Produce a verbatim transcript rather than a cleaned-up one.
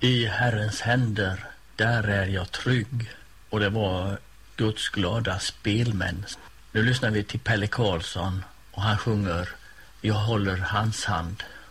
I Herrens händer, där är jag trygg. Och det var Guds glada spelmän. Nu lyssnar vi till Pelle Karlsson och han sjunger Jag håller hans hand.